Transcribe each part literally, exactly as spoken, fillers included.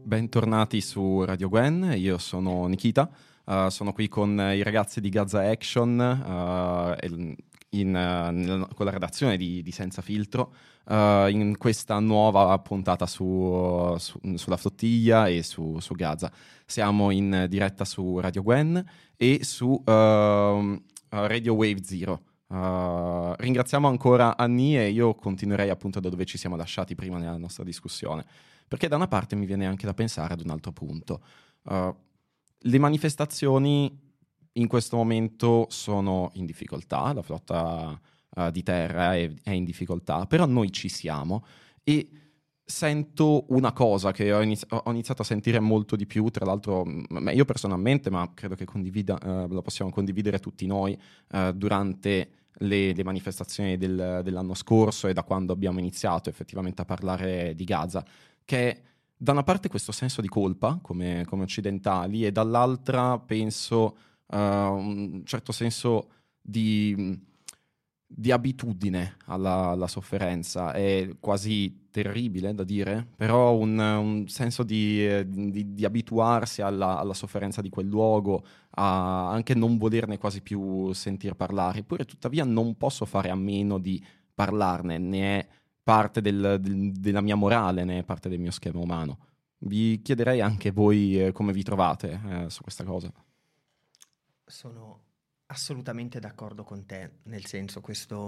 Bentornati su Radio Gwen, io sono Nikita, uh, sono qui con i ragazzi di Gaza Action, uh, in, uh, nel, con la redazione di, di Senza Filtro, uh, in questa nuova puntata su, su, sulla flottiglia e su, su Gaza. Siamo in diretta su Radio Gwen e su uh, Radio Wave Zero. Uh, ringraziamo ancora Annie e io continuerei appunto da dove ci siamo lasciati prima nella nostra discussione. Perché da una parte mi viene anche da pensare ad un altro punto. Uh, le manifestazioni in questo momento sono in difficoltà, la flotta uh, di terra è, è in difficoltà, però noi ci siamo e sento una cosa che ho, inizi- ho iniziato a sentire molto di più, tra l'altro m- io personalmente, ma credo che condivida, uh, lo possiamo condividere tutti noi, uh, durante le, le manifestazioni del, dell'anno scorso e da quando abbiamo iniziato effettivamente a parlare di Gaza, che da una parte questo senso di colpa come, come occidentali e dall'altra penso uh, un certo senso di, di abitudine alla, alla sofferenza. È quasi terribile da dire, però un, un senso di, di, di abituarsi alla, alla sofferenza di quel luogo, a anche non volerne quasi più sentir parlare, eppure tuttavia non posso fare a meno di parlarne, ne è parte del, del, della mia morale, ne è parte del mio schema umano. Vi chiederei anche voi eh, come vi trovate eh, su questa cosa. Sono assolutamente d'accordo con te, nel senso questo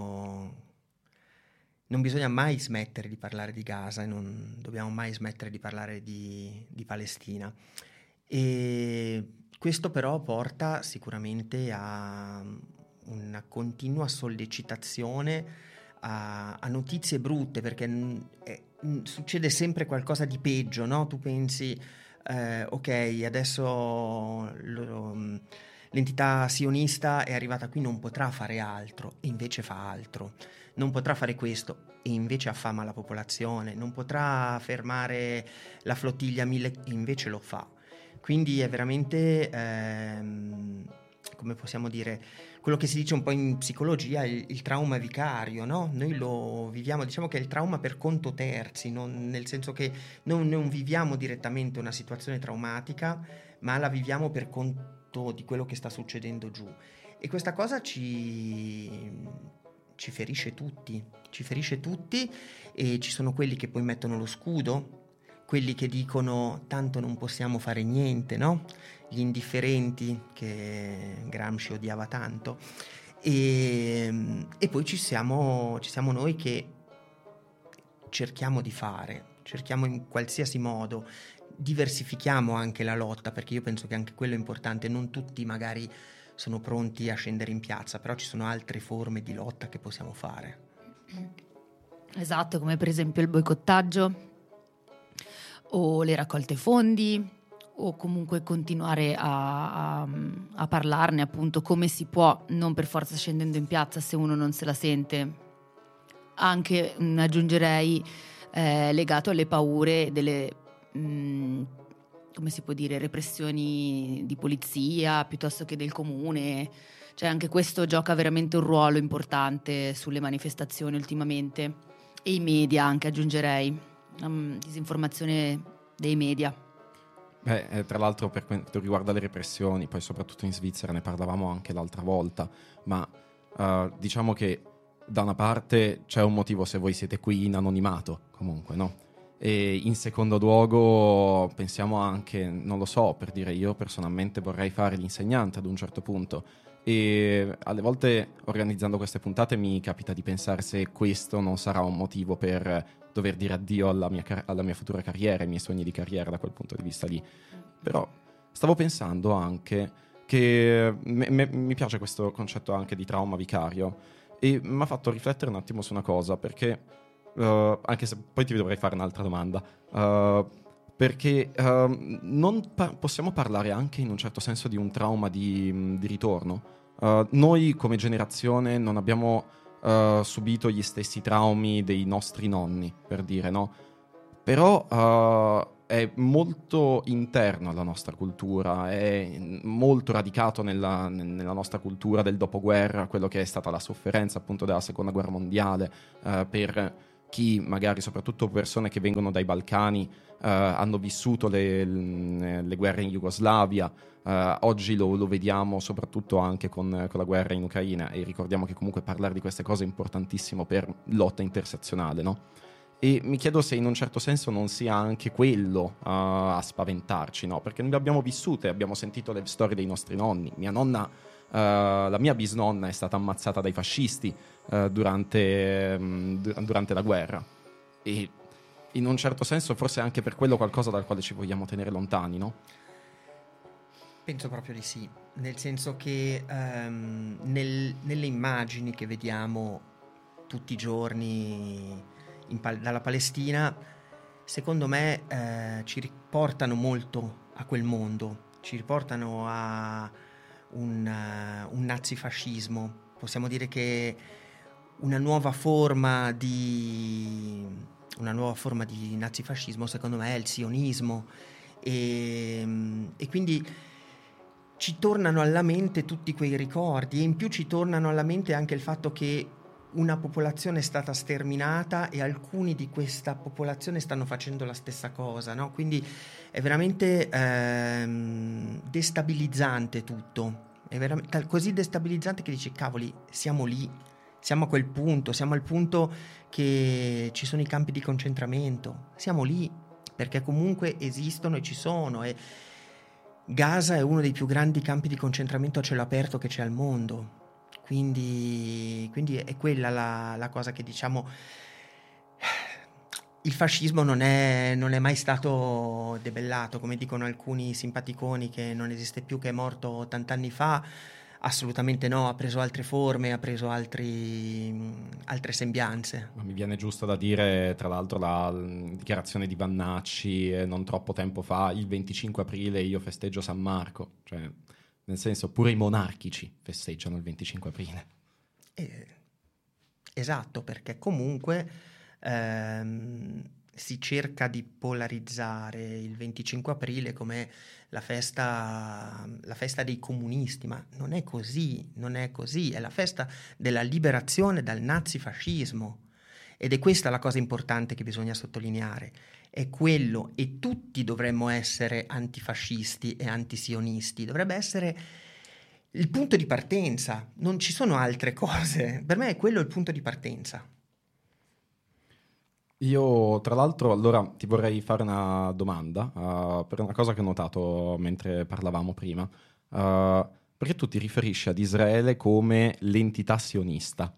non bisogna mai smettere di parlare di Gaza e non dobbiamo mai smettere di parlare di, di Palestina. E questo però porta sicuramente a una continua sollecitazione A, a notizie brutte, perché n, eh, n, succede sempre qualcosa di peggio, no? Tu pensi, eh, ok, adesso lo, l'entità sionista è arrivata qui, non potrà fare altro, e invece fa altro. Non potrà fare questo, e invece affama la popolazione. Non potrà fermare la flottiglia mille, e invece lo fa. Quindi è veramente, ehm, come possiamo dire, quello che si dice un po' in psicologia, il, il trauma vicario, no? Noi lo viviamo, diciamo che è il trauma per conto terzi, non, nel senso che non, non viviamo direttamente una situazione traumatica, ma la viviamo per conto di quello che sta succedendo giù. E questa cosa ci, ci ferisce tutti, ci ferisce tutti, e ci sono quelli che poi mettono lo scudo, quelli che dicono tanto non possiamo fare niente, no? Gli indifferenti che Gramsci odiava tanto, e, e poi ci siamo, ci siamo noi che cerchiamo di fare, cerchiamo in qualsiasi modo, diversifichiamo anche la lotta, perché io penso che anche quello è importante. Non tutti magari sono pronti a scendere in piazza, però ci sono altre forme di lotta che possiamo fare. Esatto, come per esempio il boicottaggio o le raccolte fondi, o comunque continuare a, a, a parlarne, appunto, come si può, non per forza scendendo in piazza se uno non se la sente. Anche mh, aggiungerei eh, legato alle paure delle mh, come si può dire, repressioni di polizia piuttosto che del comune. Cioè anche questo gioca veramente un ruolo importante sulle manifestazioni ultimamente, e i media anche, aggiungerei, um, disinformazione dei media. Beh, eh, tra l'altro per quanto riguarda le repressioni, poi soprattutto in Svizzera, ne parlavamo anche l'altra volta, ma uh, diciamo che da una parte c'è un motivo se voi siete qui in anonimato, comunque, no? E in secondo luogo pensiamo anche, non lo so, per dire, io personalmente vorrei fare l'insegnante ad un certo punto, e alle volte organizzando queste puntate mi capita di pensare se questo non sarà un motivo per dover dire addio alla mia, car- alla mia futura carriera, ai miei sogni di carriera da quel punto di vista lì. Però stavo pensando anche che me- me- mi piace questo concetto anche di trauma vicario, e mi ha fatto riflettere un attimo su una cosa, perché uh, anche se poi ti dovrei fare un'altra domanda, uh, perché uh, non pa- possiamo parlare anche in un certo senso di un trauma di, di ritorno. Uh, noi come generazione non abbiamo uh, subito gli stessi traumi dei nostri nonni, per dire, no? Però uh, è molto interno alla nostra cultura, è molto radicato nella, nella nostra cultura del dopoguerra, quello che è stata la sofferenza appunto della seconda guerra mondiale, uh, per chi magari, soprattutto persone che vengono dai Balcani, uh, hanno vissuto le, le, le guerre in Jugoslavia, uh, oggi lo, lo vediamo soprattutto anche con, con la guerra in Ucraina, e ricordiamo che comunque parlare di queste cose è importantissimo per lotta intersezionale, no? E mi chiedo se in un certo senso non sia anche quello uh, a spaventarci, no? Perché noi le abbiamo vissute, abbiamo sentito le storie dei nostri nonni. Mia nonna, uh, la mia bisnonna è stata ammazzata dai fascisti uh, durante, um, durante la guerra, e in un certo senso forse è anche per quello qualcosa dal quale ci vogliamo tenere lontani, no? Penso proprio di sì, nel senso che um, nel, nelle immagini che vediamo tutti i giorni In pal- dalla Palestina, secondo me eh, ci riportano molto a quel mondo, ci riportano a un, uh, un nazifascismo. Possiamo dire che una nuova forma di una nuova forma di nazifascismo, secondo me, è il sionismo, e, e quindi ci tornano alla mente tutti quei ricordi, e in più ci tornano alla mente anche il fatto che una popolazione è stata sterminata e alcuni di questa popolazione stanno facendo la stessa cosa, no? Quindi è veramente ehm, destabilizzante tutto, è veramente così destabilizzante che dici, cavoli, siamo lì, siamo a quel punto, siamo al punto che ci sono i campi di concentramento, siamo lì, perché comunque esistono e ci sono, e Gaza è uno dei più grandi campi di concentramento a cielo aperto che c'è al mondo. Quindi, quindi è quella la, la cosa che diciamo, il fascismo non è, non è mai stato debellato, come dicono alcuni simpaticoni che non esiste più, che è morto ottanta anni fa. Assolutamente no, ha preso altre forme, ha preso altri, altre sembianze. Mi viene giusto da dire, tra l'altro, la dichiarazione di Vannacci eh, non troppo tempo fa: il venticinque aprile io festeggio San Marco, cioè nel senso, pure i monarchici festeggiano il venticinque aprile. Eh, esatto, perché comunque ehm, si cerca di polarizzare il venticinque aprile come la festa, la festa dei comunisti, ma non è così, non è così, è la festa della liberazione dal nazifascismo. Ed è questa la cosa importante che bisogna sottolineare. È quello, e tutti dovremmo essere antifascisti e antisionisti, dovrebbe essere il punto di partenza, non ci sono altre cose, per me è quello il punto di partenza. Io tra l'altro allora ti vorrei fare una domanda uh, per una cosa che ho notato mentre parlavamo prima, uh, perché tu ti riferisci ad Israele come l'entità sionista?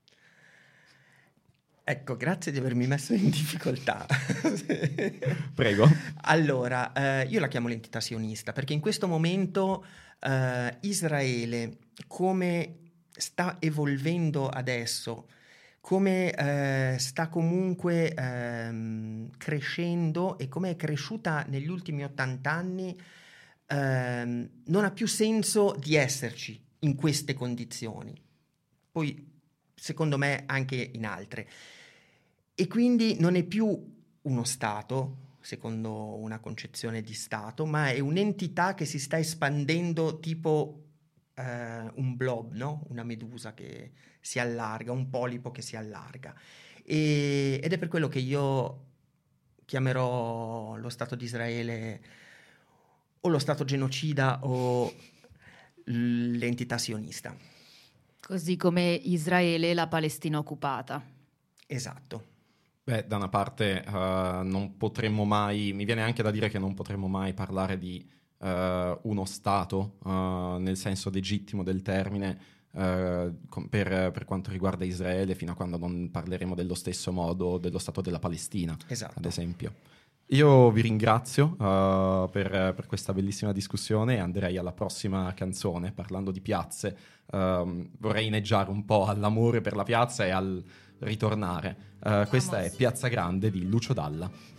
Ecco, grazie di avermi messo in difficoltà. Prego. Allora, eh, io la chiamo l'entità sionista perché in questo momento eh, Israele, come sta evolvendo adesso, come eh, sta comunque ehm, crescendo e come è cresciuta negli ultimi ottanta anni, ehm, non ha più senso di esserci in queste condizioni. Poi, secondo me, anche in altre. E quindi non è più uno Stato, secondo una concezione di Stato, ma è un'entità che si sta espandendo tipo eh, un blob, no? Una medusa che si allarga, un polipo che si allarga. E, ed è per quello che io chiamerò lo Stato di Israele o lo Stato genocida o l'entità sionista. Così come Israele la Palestina occupata. Esatto. Beh, da una parte uh, non potremmo mai, mi viene anche da dire che non potremmo mai parlare di uh, uno Stato uh, nel senso legittimo del termine uh, com- per, per quanto riguarda Israele, fino a quando non parleremo dello stesso modo dello Stato della Palestina, Esatto. ad esempio. Io vi ringrazio uh, per, per questa bellissima discussione e andrei alla prossima canzone. Parlando di piazze, um, vorrei inneggiare un po' all'amore per la piazza e al ritornare. Uh, questa è Piazza Grande di Lucio Dalla.